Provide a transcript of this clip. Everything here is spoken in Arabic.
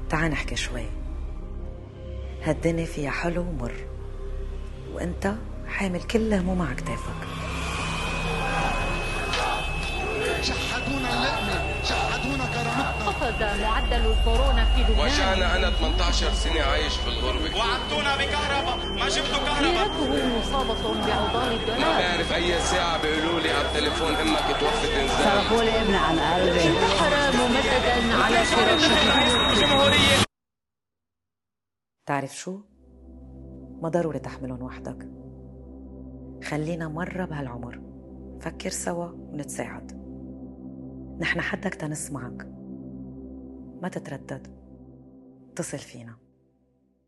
تعال نحكي شوي. هالدنيا فيها حلو ومر، وانت حامل كل هموم على كتافك. شحدونا اللقمة، شحدونا كرامتنا. خفض معدل الكورونا في لبنان. وجعنا أنا 18 سنة عايش في الغربة. وعدتونا بكهرباء، ما جبتوا كهرباء. زيارته مصابة بعضال الدولار. ما بعرف أي ساعة بيقولوا لي على التليفون أمك توفت إنزال. صرفوا لي ابن عن قلبي. انتحر ممددا على فراشه. تعرف شو؟ ما ضروري تحملهم وحدك. خلينا مرة بهالعمر فكر سوا ونتساعد. نحن حدك تنسمعك، ما تتردد، اتصل فينا.